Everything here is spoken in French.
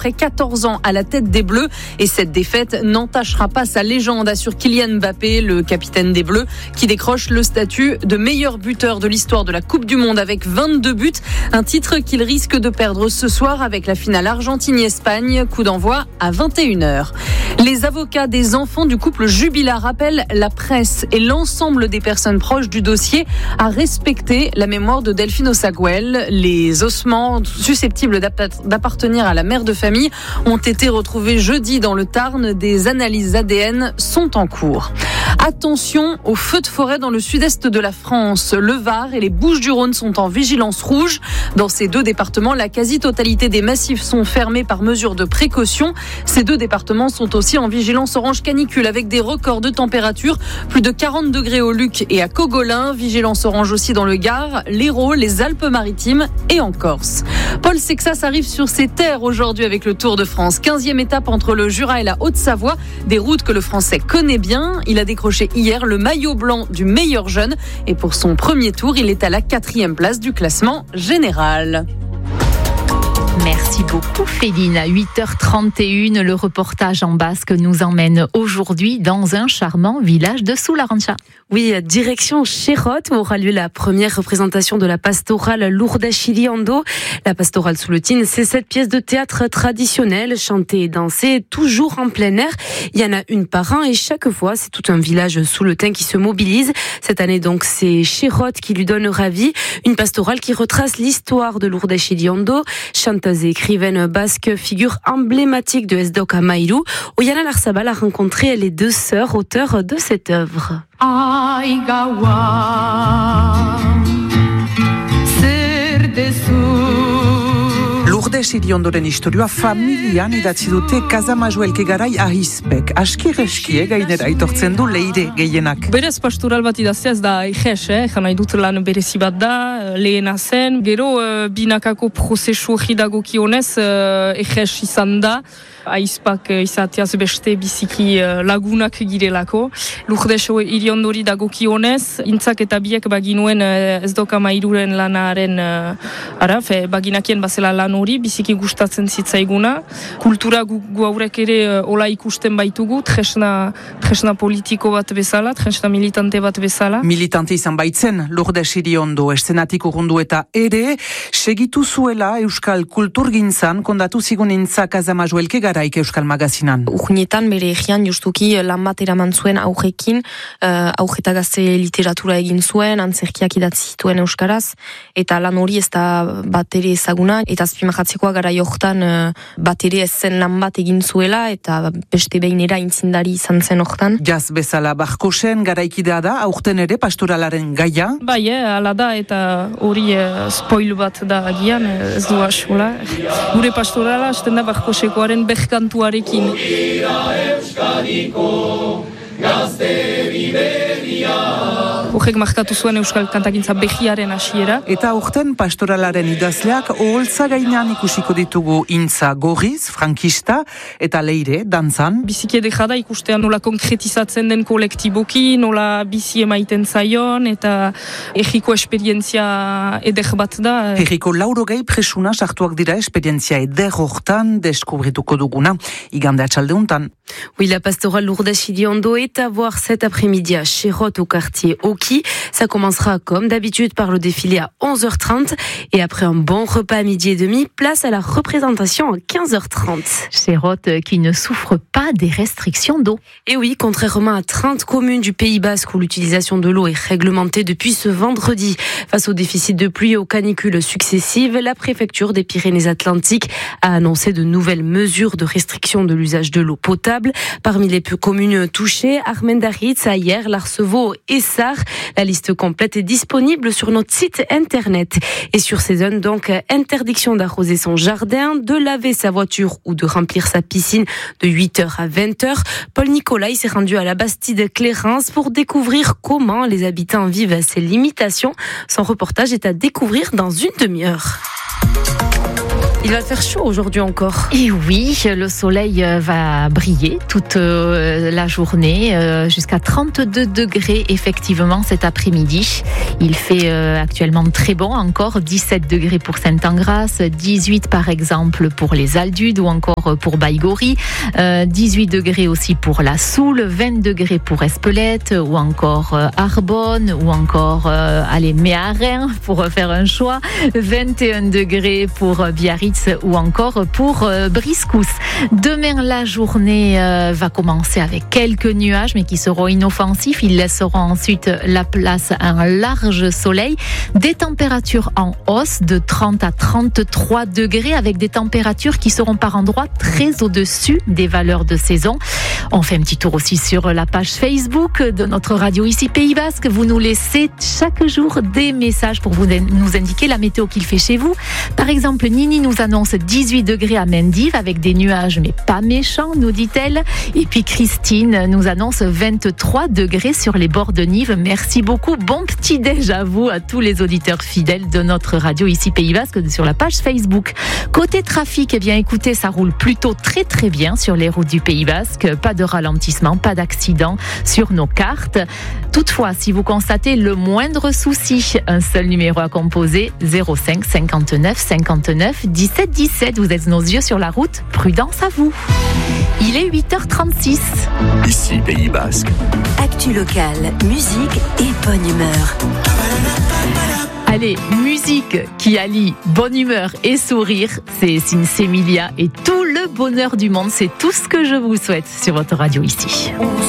après 14 ans à la tête des Bleus. Et cette défaite n'entachera pas sa légende, assure Kylian Mbappé, le capitaine des Bleus, qui décroche le statut de meilleur buteur de l'histoire de la Coupe du Monde avec 22 buts. Un titre qu'il risque de perdre ce soir avec la finale Argentine-Espagne. Coup d'envoi à 21h. Les avocats des enfants du couple Jubilar appellent la presse et l'ensemble des personnes proches du dossier à respecter la mémoire de Delphine Osaguel. Les ossements susceptibles d'appartenir à la mère de famille ont été retrouvés jeudi dans le Tarn. Des analyses ADN sont en cours. Attention aux feux de forêt dans le sud-est de la France. Le Var et les Bouches-du-Rhône sont en vigilance rouge. Dans ces deux départements, la quasi-totalité des massifs sont fermés par mesure de précaution. Ces deux départements sont aussi en vigilance orange canicule avec des records de température. Plus de 40 degrés au Luc et à Cogolin. Vigilance orange aussi dans le Gard, l'Hérault, les Alpes-Maritimes et en Corse. Paul Sexas arrive sur ses terres aujourd'hui avec le Tour de France. 15e étape entre le Jura et la Haute-Savoie. Des routes que le Français connaît bien. Il a décroché hier le maillot blanc du meilleur jeune. Et pour son premier tour, il est à la 4e place du classement général. Merci beaucoup Féline. À 8h31, le reportage en basque nous emmène aujourd'hui dans un charmant village de Soularancha. Oui, direction Chérotte où aura lieu la première représentation de la pastorale Lourdes Chiliando. La pastorale sous le Tine, c'est cette pièce de théâtre traditionnelle, chantée et dansée, toujours en plein air. Il y en a une par an et chaque fois, c'est tout un village sous le Tine qui se mobilise. Cette année donc, c'est Chérotte qui lui donnera vie. Une pastorale qui retrace l'histoire de Lourdes Chiliando, chanteuse et écrivaine basque, figure emblématique de Esdoka Maïlou. Oyana Larsabal a rencontré les deux sœurs auteurs de cette œuvre. Lourdes Chiliondoren historioa familian idatzi dute Kazamajoelke garai ahizpek. Aski-reskie gainera aitortzen du leire gehienak. Berez pastoral bat idaztea ez da ejes, nahi dut lan berezi bat da, lehena zen. Gero binakako prozesu hori dagokionez ejes izan da. Aizpak izateaz beste biziki lagunak girelako. Lourdes Chiliondori dagokionez, intzak eta biek baginuen Esdoka Mailuren lanaren baginakien bazela lan hori, biziki gustatzen zitzaiguna. Kultura gu haurek ere ola ikusten baitugu, tresna politiko bat bezala, tresna militante bat bezala. Militante izan baitzen, Lourdes Chiliondo eszenatik urrundu eta ere, segitu zuela Euskal Kulturgintzan kondatu zigun intzak Kazamajoelke garaik Euskal Magazinan. Urgunetan bere egian justuki lan bat eraman zuen aurrekin, aurreta gazte literatura egin zuen, antzerkiak idatzi zituen euskaraz, eta lan hori ez da bat ere ezaguna, eta azpimarratzekoa gara jortan bat ere ez zen lan bat egin zuela, eta beste behinera intzindari izan zen hortan. Jaz bezala Barkosen garaikidea da, aurten ere pastoralaren gaia. Bai, ala da, eta hori spoil bat da agian, ez du asula. Gure pastorala, hasten da Barkosekoaren berkantuarekin. Horrek markatu zuen Euskal Kantakintza behiaren hasiera. Eta aurten pastoralaren idazleak oholtza gainean ikusiko ditugu intza gorriz, frankista, eta leire, dantzan. Biziki edera da ikustean nola konkretizatzen den kolektiboki, nola bizi emaiten zaion, eta erriko esperientzia eder bat da. Herriko 80 presuna sartuak dira esperientzia eder hortan deskubrituko duguna, igande atxaldeuntan. Oui, la pastorale Lourdes Chiliondo est à voir cet après-midi à Chérotte au quartier Oki. Ça commencera comme d'habitude par le défilé à 11h30 et après un bon repas à midi et demi, place à la représentation à 15h30. Chérotte qui ne souffre pas des restrictions d'eau. Et oui, contrairement à 30 communes du Pays Basque où l'utilisation de l'eau est réglementée depuis ce vendredi. Face au déficit de pluie et aux canicules successives, la préfecture des Pyrénées-Atlantiques a annoncé de nouvelles mesures de restriction de l'usage de l'eau potable. Parmi les communes touchées, Armendaritz, Ayer, Larceveau et Sarre. La liste complète est disponible sur notre site internet. Et sur ces zones, donc, interdiction d'arroser son jardin, de laver sa voiture ou de remplir sa piscine de 8h à 20h. Paul Nicolai s'est rendu à la Bastide Clérens pour découvrir comment les habitants vivent à ces limitations. Son reportage est à découvrir dans une demi-heure. Il va faire chaud aujourd'hui encore. Et oui, le soleil va briller toute la journée, jusqu'à 32 degrés effectivement cet après-midi. Il fait actuellement très bon encore, 17 degrés pour Saint-Angras, 18 par exemple pour les Aldudes ou encore pour Baïgori, 18 degrés aussi pour la Soule, 20 degrés pour Espelette ou encore Arbonne ou encore Méharin pour faire un choix, 21 degrés pour Biarritz ou encore pour Briscousse. Demain, la journée va commencer avec quelques nuages, mais qui seront inoffensifs. Ils laisseront ensuite la place à un large soleil. Des températures en hausse de 30 à 33 degrés, avec des températures qui seront par endroits très au-dessus des valeurs de saison. On fait un petit tour aussi sur la page Facebook de notre radio ici Pays Basque. Vous nous laissez chaque jour des messages pour nous indiquer la météo qu'il fait chez vous. Par exemple, Nini nous annonce 18 degrés à Mendive avec des nuages mais pas méchants, nous dit-elle. Et puis Christine nous annonce 23 degrés sur les bords de Nive. Merci beaucoup. Bon petit déj à vous, à tous les auditeurs fidèles de notre radio ici Pays Basque sur la page Facebook. Côté trafic, eh bien écoutez, ça roule plutôt très très bien sur les routes du Pays Basque. Pas de ralentissement, pas d'accident sur nos cartes. Toutefois, si vous constatez le moindre souci, un seul numéro à composer, 05 59 59 17 17. Vous êtes nos yeux sur la route. Prudence à vous. Il est 8h36. Ici Pays Basque. Actu locale, musique et bonne humeur. Allez, musique qui allie bonne humeur et sourire, c'est Sinsemilia et tout le bonheur du monde. C'est tout ce que je vous souhaite sur votre radio ici.